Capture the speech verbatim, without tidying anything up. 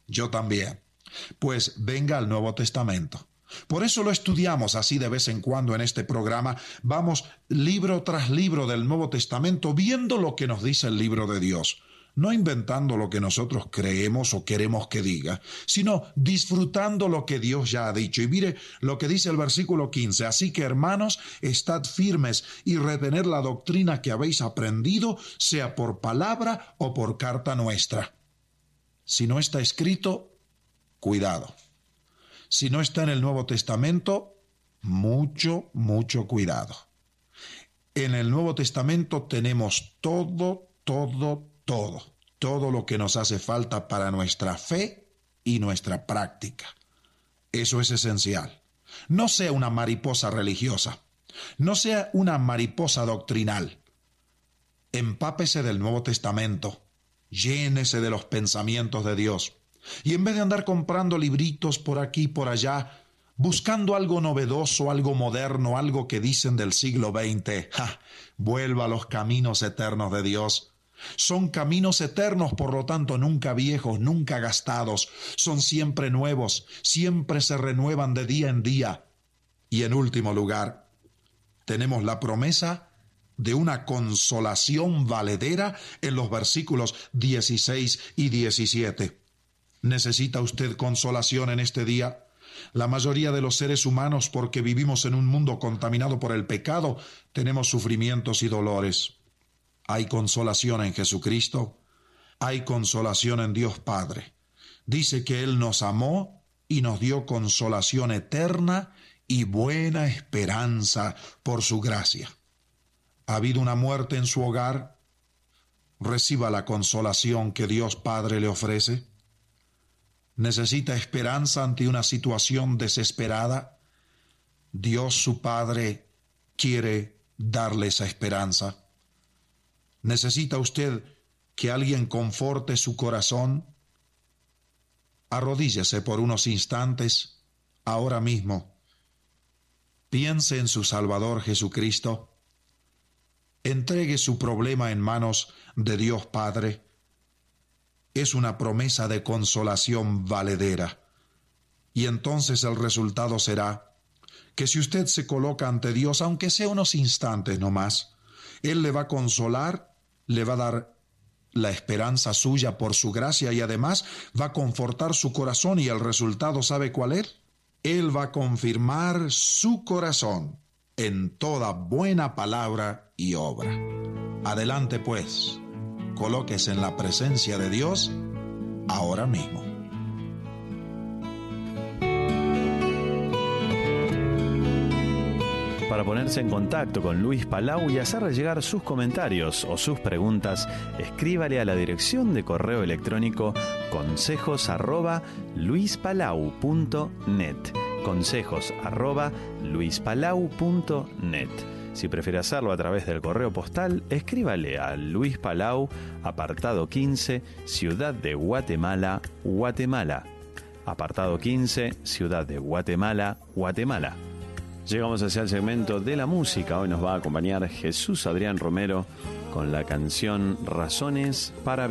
Yo también. Pues venga al Nuevo Testamento. Por eso lo estudiamos así de vez en cuando en este programa. Vamos libro tras libro del Nuevo Testamento viendo lo que nos dice el libro de Dios. No inventando lo que nosotros creemos o queremos que diga, sino disfrutando lo que Dios ya ha dicho. Y mire lo que dice el versículo quince. Así que, hermanos, estad firmes y retened la doctrina que habéis aprendido, sea por palabra o por carta nuestra. Si no está escrito, cuidado. Si no está en el Nuevo Testamento, mucho, mucho cuidado. En el Nuevo Testamento tenemos todo, todo, todo, todo lo que nos hace falta para nuestra fe y nuestra práctica. Eso es esencial. No sea una mariposa religiosa, no sea una mariposa doctrinal. Empápese del Nuevo Testamento, llénese de los pensamientos de Dios. Y en vez de andar comprando libritos por aquí y por allá, buscando algo novedoso, algo moderno, algo que dicen del siglo veinte, ¡ja!, vuelva a los caminos eternos de Dios. Son caminos eternos, por lo tanto, nunca viejos, nunca gastados. Son siempre nuevos, siempre se renuevan de día en día. Y en último lugar, tenemos la promesa de una consolación valedera en los versículos dieciséis y diecisiete. ¿Necesita usted consolación en este día? La mayoría de los seres humanos, porque vivimos en un mundo contaminado por el pecado, tenemos sufrimientos y dolores. Hay consolación en Jesucristo, hay consolación en Dios Padre. Dice que Él nos amó y nos dio consolación eterna y buena esperanza por su gracia. ¿Ha habido una muerte en su hogar? Reciba la consolación que Dios Padre le ofrece. ¿Necesita esperanza ante una situación desesperada? Dios su Padre quiere darle esa esperanza. ¿Necesita usted que alguien conforte su corazón? Arrodíllese por unos instantes, ahora mismo. Piense en su Salvador Jesucristo. Entregue su problema en manos de Dios Padre. Es una promesa de consolación valedera. Y entonces el resultado será que si usted se coloca ante Dios, aunque sea unos instantes nomás, Él le va a consolar, le va a dar la esperanza suya por su gracia y además va a confortar su corazón, y el resultado, ¿sabe cuál es? Él va a confirmar su corazón en toda buena palabra y obra. Adelante pues. Colóquese en la presencia de Dios ahora mismo. Para ponerse en contacto con Luis Palau y hacerle llegar sus comentarios o sus preguntas, escríbale a la dirección de correo electrónico consejos arroba luispalau punto net. Consejos arroba luispalau punto net. Si prefiere hacerlo a través del correo postal, escríbale a Luis Palau, apartado quince, Ciudad de Guatemala, Guatemala. Apartado quince, Ciudad de Guatemala, Guatemala. Llegamos hacia el segmento de la música. Hoy nos va a acompañar Jesús Adrián Romero con la canción Razones para